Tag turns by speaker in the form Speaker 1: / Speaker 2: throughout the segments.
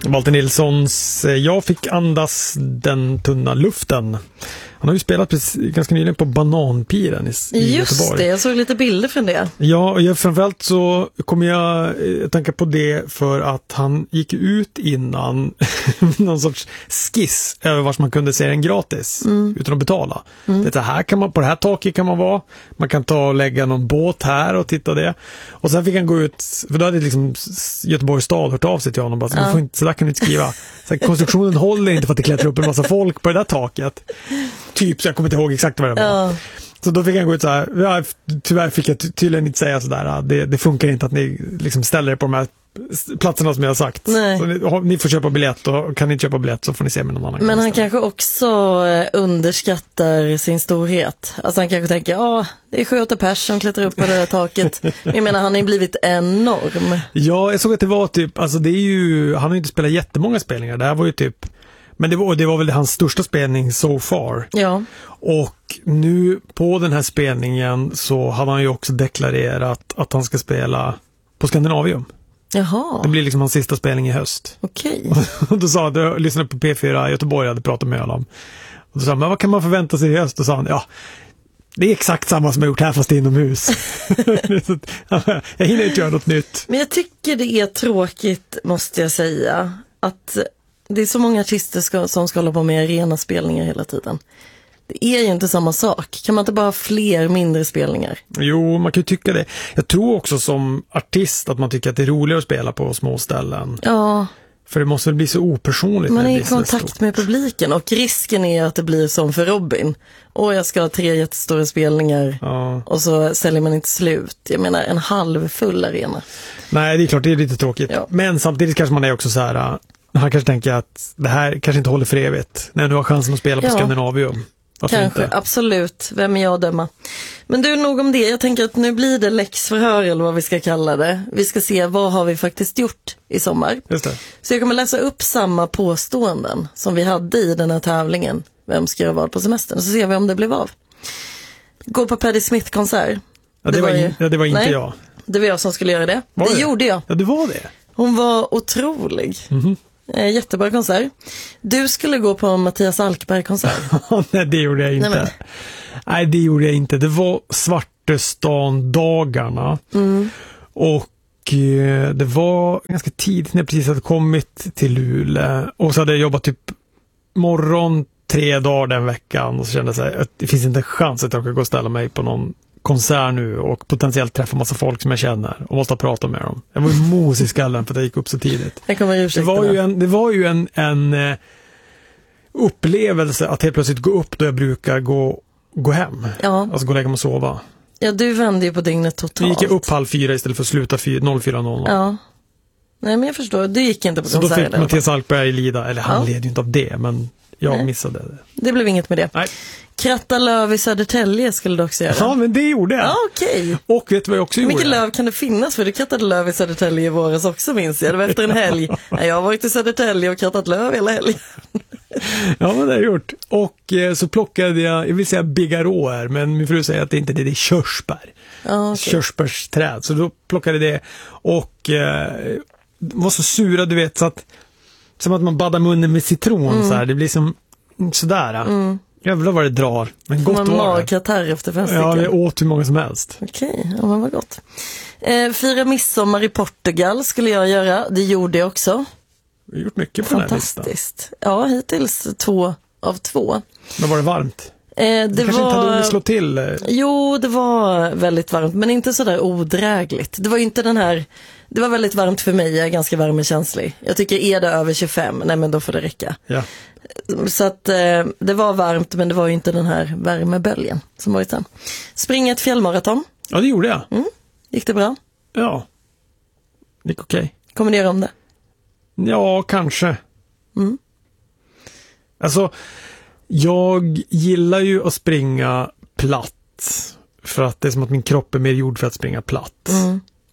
Speaker 1: Walter Nilssons Jag fick andas den tunna luften. Han har ju spelat ganska nyligen på Bananpiren i Göteborg.
Speaker 2: Just det, jag såg lite bilder från det.
Speaker 1: Ja, och framförallt så kommer jag tänka på det för att han gick ut innan någon sorts skiss över vart man kunde se den gratis utan att betala. Det här kan man, på det här taket kan man vara. Man kan ta och lägga någon båt här och titta det. Och sen fick han gå ut, för då hade liksom Göteborgs stad hört av sig till honom. Bara, så där kan du inte skriva. Så konstruktionen håller inte för att det klättrar upp en massa folk på det där taket. Typ, så jag kommer inte ihåg exakt vad det var.
Speaker 2: Ja.
Speaker 1: Så då fick jag gå ut så här. Ja, tyvärr fick jag tydligen inte säga sådär. Det funkar inte att ni liksom ställer er på de här platserna som jag har sagt. Så ni får köpa biljett, och kan ni inte köpa biljett så får ni se med någon annan.
Speaker 2: Men han kanske också underskattar sin storhet. Alltså han kanske tänker, det är 7-8 pers som klättrar upp på det där taket. Jag menar, han har ju blivit enorm. Ja,
Speaker 1: jag såg att det var typ, alltså det är ju, han har ju inte spelat jättemånga spelningar. Det här var ju typ, men det var väl hans största spelning so far.
Speaker 2: Ja.
Speaker 1: Och nu på den här spelningen så har han ju också deklarerat att han ska spela på Skandinavium.
Speaker 2: Jaha.
Speaker 1: Det blir liksom hans sista spelning i höst.
Speaker 2: Okej.
Speaker 1: Och då sa han, jag lyssnade på P4 Göteborg, hade pratat med honom. Och då sa han, men vad kan man förvänta sig i höst? Och sa han, det är exakt samma som jag gjort här fast inomhus. Jag hinner inte göra något nytt.
Speaker 2: Men jag tycker det är tråkigt, måste jag säga, att det är så många artister som ska hålla på med arena spelningar hela tiden. Det är ju inte samma sak. Kan man inte bara ha fler mindre spelningar?
Speaker 1: Jo, man kan ju tycka det. Jag tror också som artist att man tycker att det är roligare att spela på små ställen.
Speaker 2: Ja.
Speaker 1: För det måste väl bli så opersonligt.
Speaker 2: Man är i kontakt med publiken, och risken är att det blir som för Robin. Jag ska ha 3 jättestora spelningar och så säljer man inte slut. Jag menar, en halvfull arena. Nej, det är klart, det är lite tråkigt. Ja. Men samtidigt kanske man är också så här, han kanske tänker att det här kanske inte håller för evigt. När du har chansen att spela på Skandinavium. Kanske, inte? Absolut. Vem är jag att döma? Men du, nog om det. Jag tänker att nu blir det läxförhör eller vad vi ska kalla det. Vi ska se vad har vi faktiskt gjort i sommar.
Speaker 1: Just det. Så
Speaker 2: jag kommer läsa upp samma påståenden som vi hade i den här tävlingen. Vem ska göra vad på semestern? Så ser vi om det blev av. Gå på Patti Smith-konsert.
Speaker 1: Ja, det var inte jag.
Speaker 2: Det var jag som skulle göra det. Det gjorde jag.
Speaker 1: Ja, det var det.
Speaker 2: Hon var otrolig. Jättebra konsert. Du skulle gå på Mattias Alkberg-konsert.
Speaker 1: Nej, det gjorde jag inte. Nej, det gjorde jag inte. Det var Svartestan-dagarna. Och det var ganska tidigt när jag precis hade kommit till Luleå. Och så hade jag jobbat typ morgon 3 dagar den veckan. Och så kände jag att det finns inte en chans att jag kan gå och ställa mig på någon konsert nu och potentiellt träffa massa folk som jag känner och måste prata med dem. Jag var ju mos i skallen för att jag gick upp så tidigt. Det var ju en upplevelse att helt plötsligt gå upp då jag brukar gå hem. Ja. Alltså gå och lägga mig och sova.
Speaker 2: Ja, du vände ju på dygnet totalt.
Speaker 1: Nu gick jag upp 3:30 istället för att sluta 04:00.
Speaker 2: Ja. Nej, men jag förstår. Du gick inte på konsert.
Speaker 1: Så då fick Mattias Alkberg lida, eller han led ju inte av det, men jag missade det.
Speaker 2: Det blev inget med det.
Speaker 1: Nej.
Speaker 2: Kratta löv i Södertälje skulle du också göra.
Speaker 1: Ja, men det gjorde jag.
Speaker 2: Ja, okej.
Speaker 1: Och vet du vad jag också gjorde?
Speaker 2: Hur mycket löv kan det finnas? För du krattade löv i Södertälje i våras också, minns jag. Det var efter en helg. Jag har varit i Södertälje och krattat löv hela helgen.
Speaker 1: Ja, men det har jag gjort. Och så plockade jag vill säga bigarråer, men min fru säger att det inte är det är körsbär.
Speaker 2: Ja, okay.
Speaker 1: Körsbärsträd. Så då plockade det och var så sura, du vet, så att som att man baddar munnen med citron så här. Det blir som sådär. Jävlar vad det drar. Men gott var det.
Speaker 2: Man magkatarr efter 5 stycken.
Speaker 1: Ja, det åt hur många som helst.
Speaker 2: Okej, ja, men vad gott. Fira midsommar i Portugal skulle jag göra. Det gjorde jag också.
Speaker 1: Vi har gjort mycket på den här listan.
Speaker 2: Fantastiskt. Ja, hittills 2 av 2.
Speaker 1: Men var det varmt?
Speaker 2: Det
Speaker 1: kanske inte hade hunnit slå till.
Speaker 2: Jo, det var väldigt varmt, men inte så där odrägligt. Det var ju inte den här. Det var väldigt varmt för mig, jag är ganska värmekänslig. Jag tycker är det över 25, nej men då får det räcka.
Speaker 1: Ja.
Speaker 2: Så att det var varmt, men det var ju inte den här värmeböljen som varit sen. Springa ett fjällmaraton.
Speaker 1: Ja, det gjorde jag.
Speaker 2: Gick det bra?
Speaker 1: Ja. Det gick okej.
Speaker 2: Kommer ni göra om det?
Speaker 1: Ja, kanske. Alltså, jag gillar ju att springa platt. För att det är som att min kropp är mer gjord för att springa platt.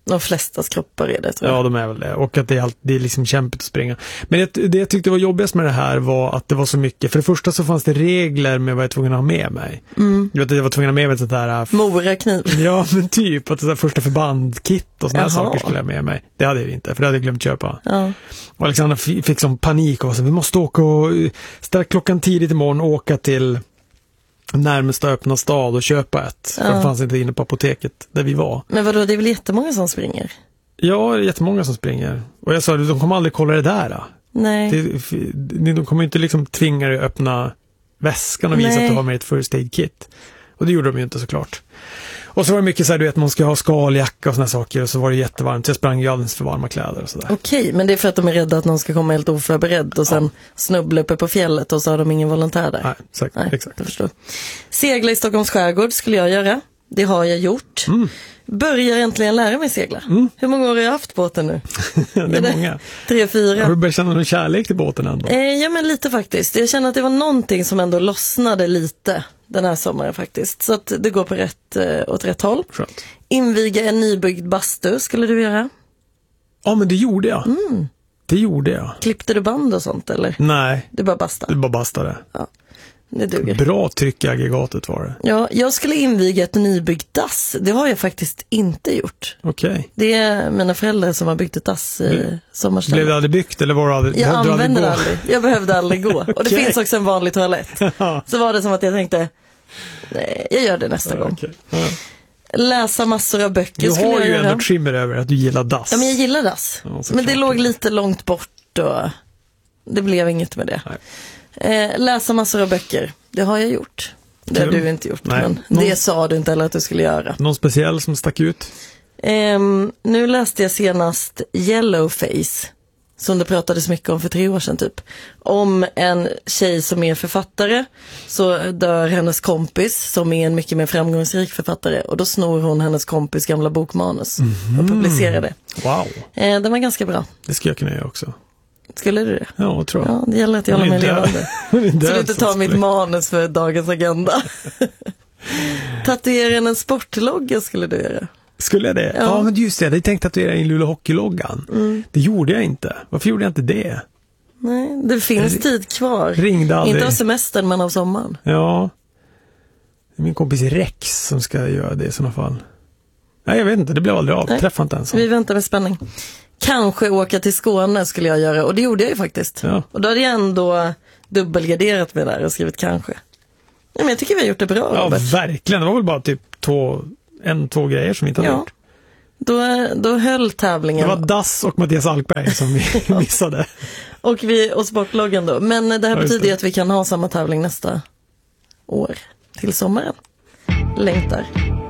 Speaker 2: De flestas kroppar är det, tror jag.
Speaker 1: Ja, de är väl det. Och att det är liksom kämpigt att springa. Men det jag tyckte var jobbigast med det här var att det var så mycket. För det första så fanns det regler med vad jag var tvungen att ha med mig. Jag var tvungen att ha med mig ett sånt där...
Speaker 2: Morakniv.
Speaker 1: Ja, men typ. Att det där första förbandkit och såna här saker skulle jag med mig. Det hade jag inte, för det hade jag glömt köpa.
Speaker 2: Ja.
Speaker 1: Och Alexandra fick som panik och så vi måste åka och ställa klockan tidigt imorgon och åka till närmsta öppna stad och köpa ett. För det fanns inte inne på apoteket där vi var.
Speaker 2: Men vadå, det är väl jättemånga som springer?
Speaker 1: Ja, det är jättemånga som springer. Och jag sa, de kommer aldrig kolla det där. Då.
Speaker 2: Nej.
Speaker 1: De kommer inte liksom tvinga dig att öppna väskan och visa att du har med ett first aid kit. Och det gjorde de ju inte såklart. Och så var det mycket så här, du vet, man ska ha skaljacka och såna saker. Och så var det jättevarmt, så jag sprang ju alldeles för varma kläder och sådär.
Speaker 2: Okej, men det är för att de är rädda att någon ska komma helt oförberedd och sen snubbla uppe på fjället och så har de ingen volontär där.
Speaker 1: Nej, exakt.
Speaker 2: Jag förstår. Segla i Stockholms skärgård skulle jag göra. Det har jag gjort. Börjar äntligen lära mig segla. Hur många år har jag haft båten nu?
Speaker 1: Det är många.
Speaker 2: 3-4.
Speaker 1: Har du börjat känna någon kärlek till båten ändå?
Speaker 2: Ja, men lite faktiskt. Jag känner att det var någonting som ändå lossnade lite den här sommaren faktiskt. Så att det går på åt rätt håll.
Speaker 1: Skönt.
Speaker 2: Inviga en nybyggd bastu skulle du göra?
Speaker 1: Ja, men det gjorde jag. Det gjorde jag.
Speaker 2: Klippte du band och sånt eller?
Speaker 1: Nej.
Speaker 2: Du bara bastade?
Speaker 1: Du bara bastade.
Speaker 2: Ja, det duger.
Speaker 1: Bra tryck i aggregatet var det.
Speaker 2: Ja, jag skulle inviga ett nybyggt dass. Det har jag faktiskt inte gjort.
Speaker 1: Okej.
Speaker 2: Det är mina föräldrar som har byggt ett dass i sommarstället.
Speaker 1: Blev det aldrig byggt eller var det aldrig?
Speaker 2: Jag använde det aldrig. Jag behövde aldrig gå. Och det
Speaker 1: Okej.
Speaker 2: finns också en vanlig toalett. Så var det som att jag tänkte, nej, jag gör det nästa gång.
Speaker 1: Okej.
Speaker 2: Läsa massor av böcker
Speaker 1: Du
Speaker 2: skulle
Speaker 1: har
Speaker 2: jag
Speaker 1: ju
Speaker 2: göra.
Speaker 1: ändå trimmer över att du gillar dass.
Speaker 2: Ja, men jag gillar dass.
Speaker 1: Ja,
Speaker 2: men det låg lite långt bort och det blev inget med det. Läsa massor av böcker. Det har jag gjort. Det har du inte gjort.
Speaker 1: Nej.
Speaker 2: Men det sa du inte heller att du skulle göra.
Speaker 1: Någon speciell som stack ut?
Speaker 2: Nu läste jag senast Yellowface, som det pratades mycket om för 3 år sedan typ. Om en tjej som är författare, så dör hennes kompis som är en mycket mer framgångsrik författare. Och då snor hon hennes kompis gamla bokmanus och publicerar det.
Speaker 1: Wow.
Speaker 2: Den var ganska bra.
Speaker 1: Det ska jag kunna göra också.
Speaker 2: Skulle du det?
Speaker 1: Ja, tror jag.
Speaker 2: Ja, det gäller att jag håller mig levande. Så du inte tar mitt manus för dagens agenda. Tatuera en sportlogga skulle du göra.
Speaker 1: Skulle jag det? Ja, men just det. Jag tänkte tatuera in Luleå Hockeyloggan. Det gjorde jag inte. Varför gjorde jag inte det?
Speaker 2: Nej, det finns tid kvar.
Speaker 1: Ringde aldrig.
Speaker 2: Inte av semestern, men av sommaren.
Speaker 1: Ja. Det är min kompis Rex som ska göra det i sådana fall. Nej, jag vet inte. Det blev aldrig av. Träffade inte ens.
Speaker 2: Vi väntar med spänning. Kanske åka till Skåne skulle jag göra. Och det gjorde jag ju faktiskt.
Speaker 1: Ja.
Speaker 2: Och då hade jag ändå dubbelgarderat mig där och skrivit kanske. Ja, men jag tycker vi har gjort det bra,
Speaker 1: Ja,
Speaker 2: Robert.
Speaker 1: verkligen. Det var väl bara typ 2 grejer som vi inte hade gjort.
Speaker 2: Då höll tävlingen.
Speaker 1: Det var Das och Mattias Alkberg som vi missade.
Speaker 2: Och sportloggen då. Men det här betyder ju att vi kan ha samma tävling nästa år. Till sommaren. Längtar.